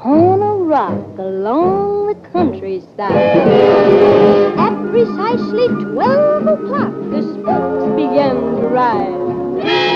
on a rock along the countryside. At precisely 12 o'clock, the spooks began to rise.